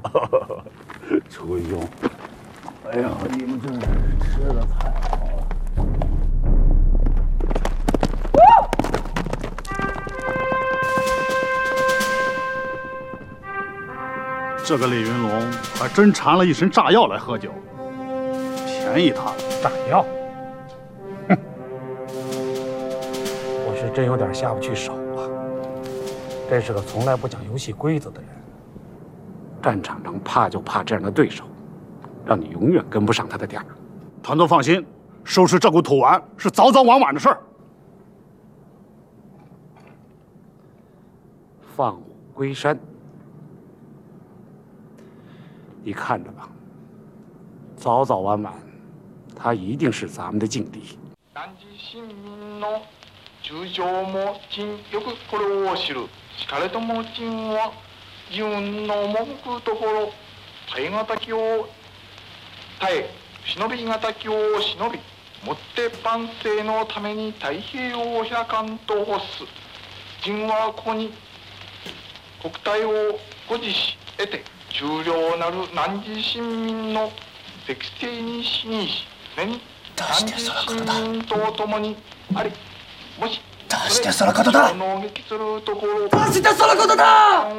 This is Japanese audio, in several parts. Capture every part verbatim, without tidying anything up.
楚兄，哎呀，你们这吃的太好了。 这个李云龙还真缠了一身炸药来喝酒，便宜他了。 炸药？哼，我是真有点下不去手啊。这是个从来不讲游戏规则的人，战场上怕就怕这样的对手，让你永远跟不上他的点儿。 团座放心，收拾这股土丸是早早晚晚的事儿。 放虎归山。你看着吧，早早晚晚，他一定是咱们的劲敌。 南寺新民の従情も朕よくこれを知る。しかれども朕は自分の赴くところ、耐え難きを耐え、忍び難きを忍び、もって万世のために太平洋を開かんと欲す。朕はここに国体を誇示し得て、重量なる南寺新民の適正に支任し、年南寺新民と共にあり、もしどうしてそのことだどうしてそのことだどうしてそのことだ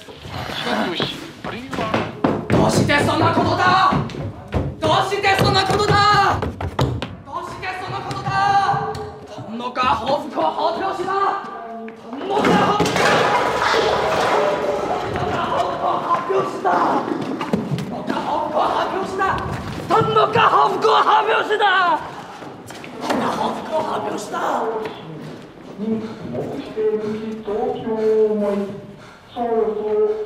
どうしてそんなことだどうしてそんなことだどうしてそんなことだ天皇が報復を発表した天皇が報復を発表した天皇が報復を発表した天皇が報復を発表した天皇が報復を発表したに目して向き東京を思い、そうそう